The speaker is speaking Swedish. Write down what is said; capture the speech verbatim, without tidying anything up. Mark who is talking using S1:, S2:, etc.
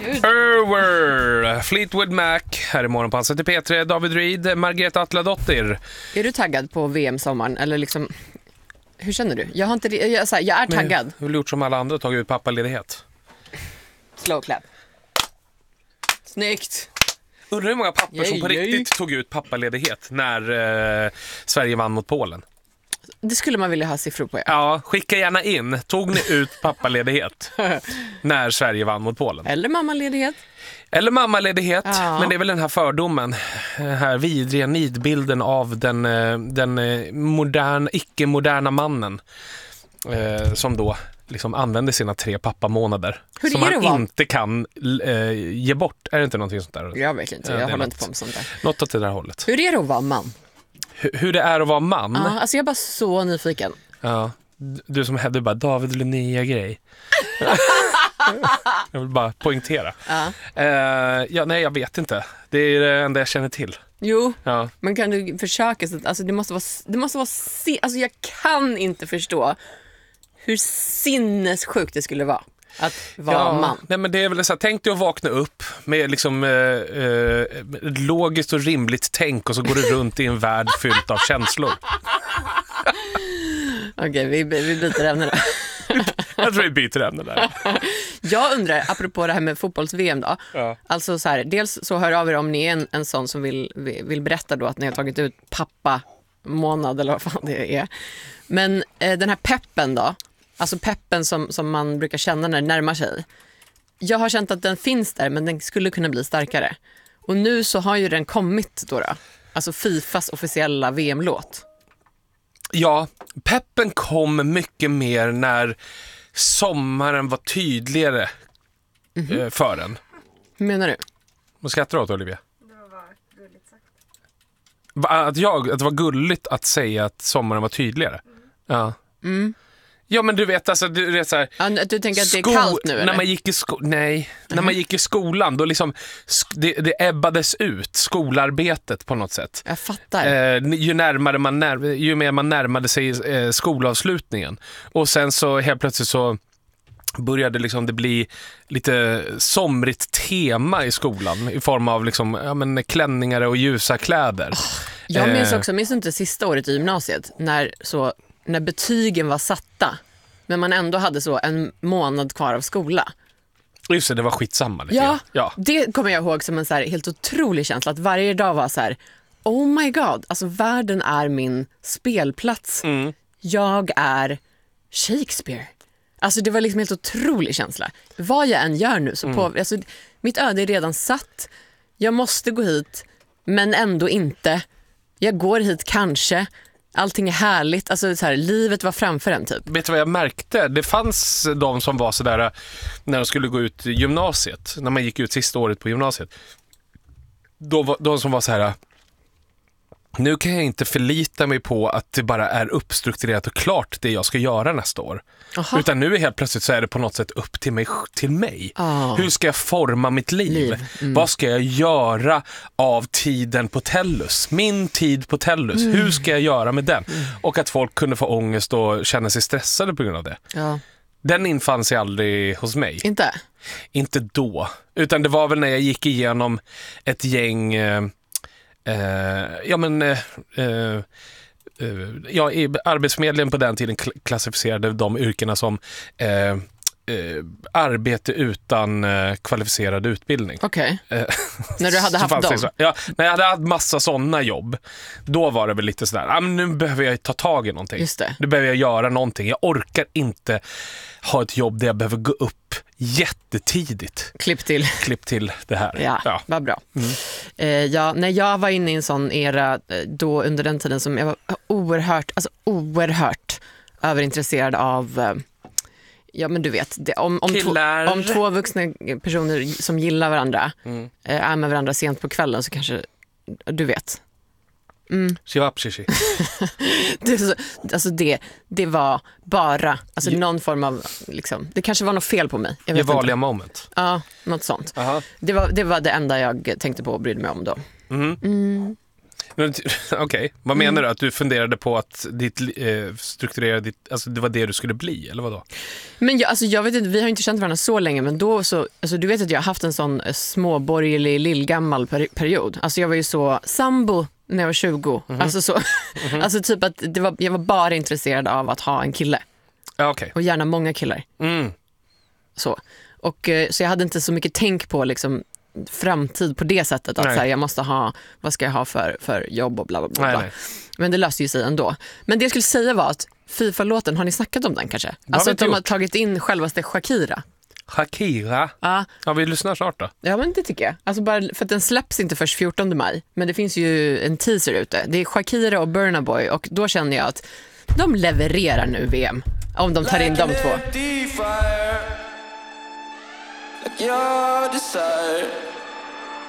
S1: Over Fleetwood Mac. Här är morgonpasset till P tre. David Reed, Margrethe Atladottir.
S2: Är du taggad på V M-sommaren? Eller liksom, hur känner du? Jag, har inte, jag, så här, jag är taggad.
S1: Jag har gjort som alla andra och tagit ut pappaledighet.
S2: Slow clap. Snyggt.
S1: Undrar hur många pappor
S2: Yay,
S1: som på
S2: yay.
S1: riktigt tog ut pappaledighet när eh, Sverige vann mot Polen.
S2: Det skulle man vilja ha siffror på. Ja,
S1: Ja, skicka gärna in. Tog ni ut pappaledighet när Sverige vann mot Polen?
S2: Eller mammaledighet.
S1: Eller mammaledighet,
S2: Ja.
S1: men det är väl den här fördomen, den här vidriga nidbilden av den, eh, den eh, moderna, icke-moderna mannen eh, som då liksom använder sina tre pappamånader
S2: Hur
S1: som
S2: är det
S1: han
S2: att vara-
S1: inte kan eh, ge bort. Är det inte någonting sånt där?
S2: Jag vet inte,
S1: Ja, det
S2: jag
S1: är
S2: håller
S1: något.
S2: inte på med sånt där.
S1: Något åt det där hållet.
S2: Hur är det att vara man?
S1: Hur, hur det är att vara man?
S2: Ja, alltså jag är bara så nyfiken.
S1: Ja. Du som hade bara David Linnea-grej. Jag vill bara poängtera.
S2: Ja.
S1: Eh, ja, nej, jag vet inte. Det är det enda jag känner till.
S2: Jo,
S1: Ja.
S2: men kan du försöka så att, alltså det måste vara, det måste vara, si- alltså jag kan inte förstå hur sinnessjukt det skulle vara att vara
S1: Ja,
S2: man.
S1: nej, men det är väl så här, tänk dig att vakna upp med liksom eh, eh, logiskt och rimligt tänk och så går du runt i en värld fylld av känslor.
S2: Okej, vi, vi byter ämne då.
S1: Jag tror vi byter ämne där.
S2: Jag undrar, apropå det här med fotbolls-V M då.
S1: Ja.
S2: Alltså så här, dels så hör av er om ni är en, en sån som vill, vill berätta då att ni har tagit ut pappa månad eller vad fan det är. Men eh, den här peppen då, alltså peppen som, som man brukar känna när det närmar sig. Jag har känt att den finns där, men den skulle kunna bli starkare. Och nu så har ju den kommit då då. Alltså Fifas officiella V M-låt.
S1: Ja, peppen kom mycket mer när sommaren var tydligare eh, för en.
S2: Hur menar du?
S1: Vad skrattar du åt, Olivia? Va, Att, jag, att det var gulligt att säga att sommaren var tydligare. Ja.
S2: Mm.
S1: Ja, men du vet, alltså, du vet så här,
S2: Ja, du tänker att det är
S1: sko-
S2: kallt nu eller?
S1: När man gick i sko- Nej, när man gick i skolan då liksom sk- det, det ebbades ut skolarbetet på något sätt.
S2: Jag fattar.
S1: Eh, ju närmare man när- ju mer man närmade sig eh, skolavslutningen. Och sen så helt plötsligt så började liksom det bli lite somrigt tema i skolan i form av liksom, ja, men klänningar och ljusa kläder.
S2: Jag minns
S1: Eh.
S2: också, minns inte sista året i gymnasiet när, så, när betygen var satta men man ändå hade så en månad kvar av skola.
S1: Just det, det var skitsamma lite
S2: Ja,
S1: grann. Ja.
S2: det kommer jag ihåg som en så här helt otrolig känsla att varje dag var så här: oh my god, alltså världen är min spelplats.
S1: Mm.
S2: Jag är Shakespeare. Alltså det var liksom helt otrolig känsla. Vad jag än gör nu så
S1: Mm.
S2: på, alltså, mitt öde är redan satt. Jag måste gå hit men ändå inte. Jag går hit kanske. Allting är härligt. Alltså så här, livet var framför en typ.
S1: Vet du vad jag märkte? Det fanns de som var sådär när de skulle gå ut gymnasiet, när man gick ut sista året på gymnasiet. Då var, de som var så här: nu kan jag inte förlita mig på att det bara är uppstrukturerat och klart det jag ska göra nästa år.
S2: Aha.
S1: Utan nu är helt plötsligt så är det på något sätt upp till mig. Till mig.
S2: Ah.
S1: Hur ska jag forma mitt liv?
S2: Liv. Mm.
S1: Vad ska jag göra av tiden på Tellus? Min tid på Tellus.
S2: Mm.
S1: Hur ska jag göra med den? Och att folk kunde få ångest och känna sig stressade på grund av det.
S2: Ja.
S1: Den infann sig aldrig hos mig.
S2: Inte?
S1: Inte då. Utan det var väl när jag gick igenom ett gäng... Eh, eh, ja, men... Eh, eh, eh, ja, i Arbetsförmedlingen på den tiden kl- klassificerade de yrkena som eh, eh, arbete utan eh, kvalificerad utbildning.
S2: Okej.
S1: Eh,
S2: När du hade
S1: så
S2: haft
S1: fanns det
S2: dem?
S1: så- Ja, när jag hade haft massa sådana jobb, då var det väl lite sådär, ah, men nu behöver jag ta tag i någonting.
S2: Just det.
S1: Nu behöver jag göra någonting. Jag orkar inte ha ett jobb där jag behöver gå upp jättetidigt.
S2: Klipp till.
S1: Klipp till det här.
S2: Ja,
S1: Ja.
S2: vad bra.
S1: Mm.
S2: Eh, ja, när jag var inne i en sån era eh, då under den tiden som jag var oerhört, alltså oerhört överintresserad av eh, ja men du vet, det, om, om, två,
S1: Killar.
S2: om två vuxna personer som gillar varandra
S1: Mm.
S2: eh, är med varandra sent på kvällen så kanske, du vet. Mm.
S1: Shivapshishi.
S2: Det, är så- alltså det, det var bara alltså någon form av, liksom, det kanske var något fel på mig. Jag
S1: Det
S2: vet
S1: vanliga
S2: inte.
S1: moment.
S2: Ja, något sånt.
S1: Aha.
S2: Det var, det var det enda jag tänkte på och brydde mig om då.
S1: Mm.
S2: Mm.
S1: Okej, okay. Vad menar mm. du? Att du funderade på att ditt, eh, strukturera ditt, alltså det var det du skulle bli, eller vadå?
S2: Men jag, alltså jag vet inte, vi har inte känt varandra så länge, men då så, alltså du vet att jag har haft en sån småborgerlig, lillgammal per, period. Alltså jag var ju så sambo när jag var tjugo. Mm-hmm. Alltså så, mm-hmm. alltså typ att det var, jag var bara intresserad av att ha en kille.
S1: Ja, okej. Okay.
S2: Och gärna många killar.
S1: Mm.
S2: Så. Och så jag hade inte så mycket tänk på liksom framtid på det sättet att så här, jag måste ha, vad ska jag ha för, för jobb och bla bla bla.
S1: Nej, nej.
S2: Men det löste ju sig ändå. Men det jag skulle säga var att FIFA-låten, har ni snackat om den kanske?
S1: Det
S2: alltså att de
S1: gjort.
S2: har tagit in självaste Shakira.
S1: Shakira?
S2: Ja.
S1: Ja, vi lyssnar snart då.
S2: Ja, men det tycker jag. Alltså bara för att den släpps inte först fjortonde maj, men det finns ju en teaser ute. Det är Shakira och Burna Boy och då känner jag att de levererar nu V M om de tar in de två.
S3: Your desire